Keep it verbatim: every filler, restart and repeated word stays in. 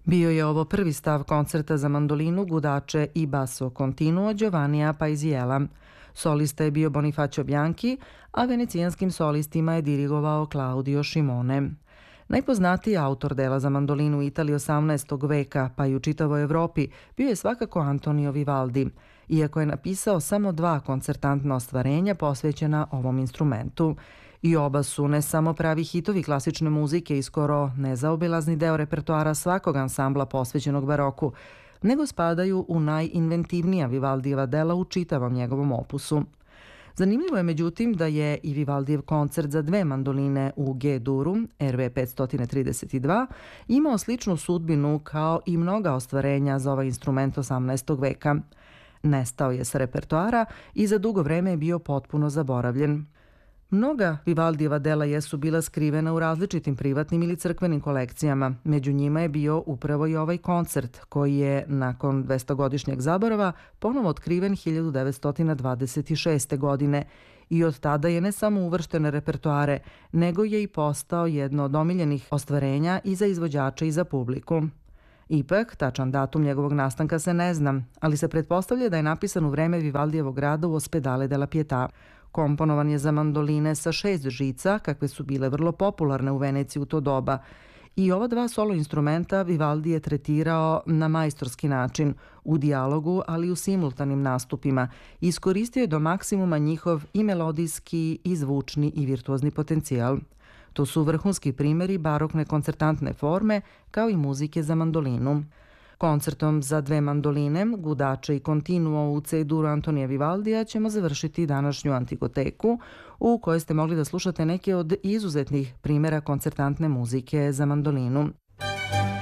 Bio je ovo prvi stav koncerta za mandolinu, gudače i basso continuo Giovannija Paisiela. Solista je bio Bonifacio Bianchi, a venecijanskim solistima je dirigovao Claudio Scimone. Najpoznatiji autor dela za mandolinu u Italiji osamnaestog veka, pa i u čitavoj Evropi, bio je svakako Antonio Vivaldi, iako je napisao samo dva koncertantna ostvarenja posvećena ovom instrumentu. I oba su ne samo pravi hitovi klasične muzike i skoro nezaobilazni deo repertoara svakog ansambla posvećenog baroku, nego spadaju u najinventivnija Vivaldijeva dela u čitavom njegovom opusu. Zanimljivo je međutim da je i Vivaldijev koncert za dve mandoline u G-duru, R V petsto trideset dva, imao sličnu sudbinu kao i mnoga ostvarenja za ovaj instrument osamnaestog veka. Nestao je sa repertoara i za dugo vreme je bio potpuno zaboravljen. Mnoga Vivaldijeva dela jesu bila skrivena u različitim privatnim ili crkvenim kolekcijama. Među njima je bio upravo i ovaj koncert, koji je, nakon dvestogodišnjeg zaborava, ponovo otkriven hiljadu devetsto dvadeset šeste. godine i od tada je ne samo uvršten na repertoare, nego je i postao jedno od omiljenih ostvarenja i za izvođače i za publiku. Ipak, tačan datum njegovog nastanka se ne zna, ali se pretpostavlja da je napisan u vreme Vivaldijevog rada u Ospedale della Pietà. Komponovan je za mandoline sa šest žica, kakve su bile vrlo popularne u Veneciji u to doba. I ova dva solo instrumenta Vivaldi je tretirao na majstorski način, u dijalogu, ali i u simultanim nastupima. Iskoristio je do maksimuma njihov i melodijski, i zvučni, i virtuozni potencijal. To su vrhunski primjeri barokne koncertantne forme, kao i muzike za mandolinu. Koncertom za dve mandoline, gudače i continuo u C-duru Antonija Vivaldija ćemo završiti današnju Antikoteku, u kojoj ste mogli da slušate neke od izuzetnih primjera koncertantne muzike za mandolinu.